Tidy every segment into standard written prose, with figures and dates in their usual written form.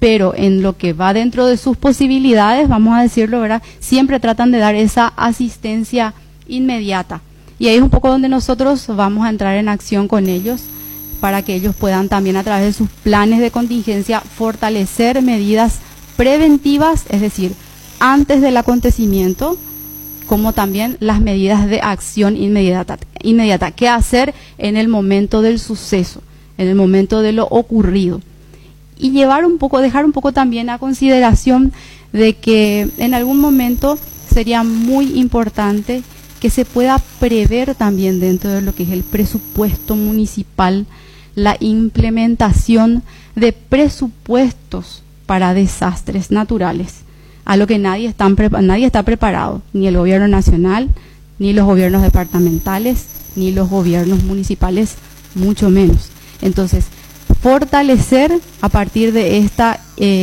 pero en lo que va dentro de sus posibilidades, vamos a decirlo, ¿verdad? Siempre tratan de dar esa asistencia inmediata. Y ahí es un poco donde nosotros vamos a entrar en acción con ellos, para que ellos puedan también a través de sus planes de contingencia fortalecer medidas preventivas, es decir, antes del acontecimiento, como también las medidas de acción inmediata. ¿Qué hacer en el momento del suceso, en el momento de lo ocurrido? Y dejar un poco también a consideración de que en algún momento sería muy importante que se pueda prever también dentro de lo que es el presupuesto municipal la implementación de presupuestos para desastres naturales, a lo que nadie está preparado, ni el gobierno nacional, ni los gobiernos departamentales, ni los gobiernos municipales, mucho menos. Entonces, fortalecer a partir de esta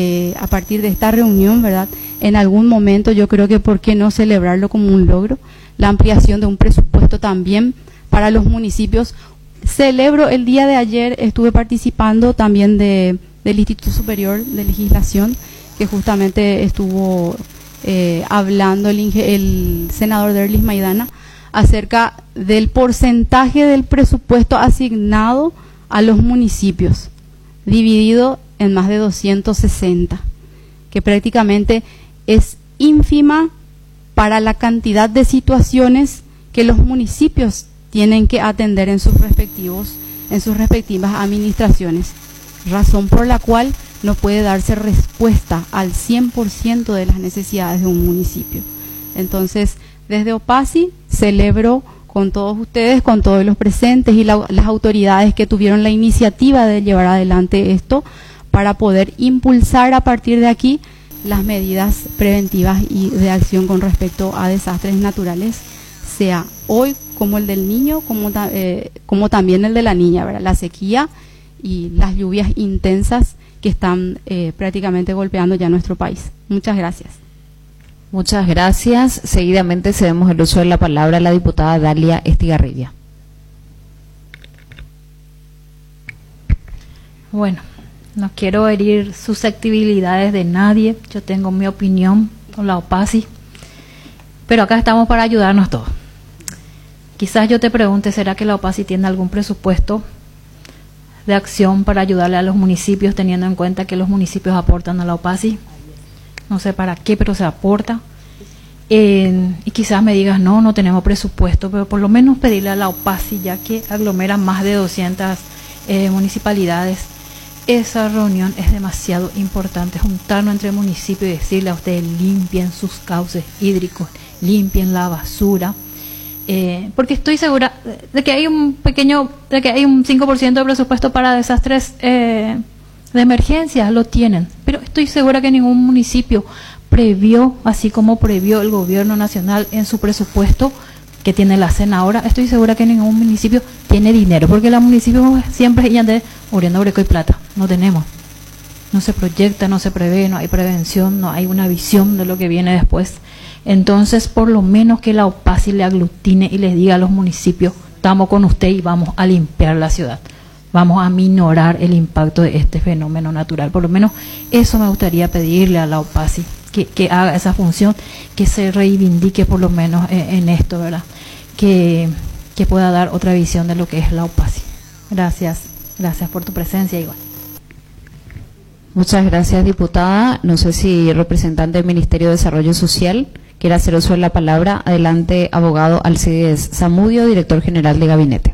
reunión, ¿verdad? En algún momento yo creo que por qué no celebrarlo como un logro, la ampliación de un presupuesto también para los municipios. Celebro el día de ayer, estuve participando también del Instituto Superior de Legislación, que justamente estuvo hablando el senador Derlis Maidana acerca del porcentaje del presupuesto asignado a los municipios, dividido en más de 260, que prácticamente es ínfima para la cantidad de situaciones que los municipios tienen que atender en sus respectivas administraciones, razón por la cual no puede darse respuesta al 100% de las necesidades de un municipio. Entonces, desde OPASI celebro con todos ustedes, con todos los presentes y las autoridades que tuvieron la iniciativa de llevar adelante esto, para poder impulsar a partir de aquí las medidas preventivas y de acción con respecto a desastres naturales, sea hoy como el del niño, como también el de la niña, ¿verdad? La sequía y las lluvias intensas que están prácticamente golpeando ya nuestro país. Muchas gracias. Muchas gracias. Seguidamente cedemos el uso de la palabra a la diputada Dalia Estigarribia. Bueno, no quiero herir susceptibilidades de nadie. Yo tengo mi opinión con la OPASI, pero acá estamos para ayudarnos todos. Quizás yo te pregunte, ¿será que la OPASI tiene algún presupuesto de acción para ayudarle a los municipios, teniendo en cuenta que los municipios aportan a la OPASI? No sé para qué, pero se aporta. Y quizás me digas, no tenemos presupuesto, pero por lo menos pedirle a la OPASI, ya que aglomera más de 200 municipalidades. Esa reunión es demasiado importante, juntarnos entre municipios y decirle a ustedes, limpien sus cauces hídricos, limpien la basura. Porque estoy segura de que hay un 5% de presupuesto para desastres de emergencia, lo tienen, pero estoy segura que ningún municipio previó, así como previó el gobierno nacional en su presupuesto que tiene la CEN ahora, estoy segura que ningún municipio tiene dinero, porque los municipios siempre ya de muriendo breco y plata, no tenemos, no se proyecta, no se prevé, no hay prevención, no hay una visión de lo que viene después. Entonces, por lo menos que la OPASI le aglutine y les diga a los municipios, estamos con usted y vamos a limpiar la ciudad, vamos a minorar el impacto de este fenómeno natural. Por lo menos eso me gustaría pedirle a la OPASI, que haga esa función, que se reivindique por lo menos en esto, ¿verdad? Que pueda dar otra visión de lo que es la OPASI. Gracias por tu presencia, igual. Muchas gracias, diputada. No sé si el representante del Ministerio de Desarrollo Social quiere hacer uso de la palabra. Adelante, abogado Alcides Zamudio, director general de gabinete.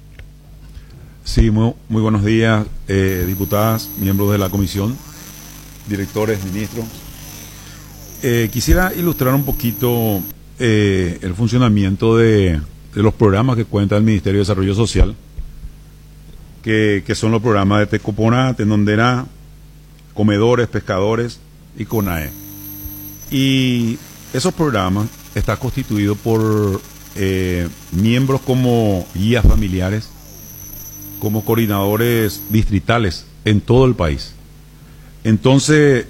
Sí, muy buenos días, diputadas, miembros de la comisión, directores, ministros. Quisiera ilustrar un poquito el funcionamiento de los programas que cuenta el Ministerio de Desarrollo Social, que son los programas de Tecopona, Tenondera, Comedores, Pescadores y CONAE. Y esos programas están constituidos por miembros como guías familiares, como coordinadores distritales en todo el país. Entonces,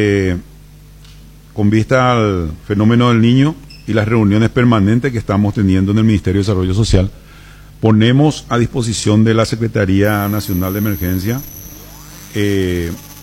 con vista al fenómeno del niño y las reuniones permanentes que estamos teniendo en el Ministerio de Desarrollo Social, ponemos a disposición de la Secretaría Nacional de Emergencia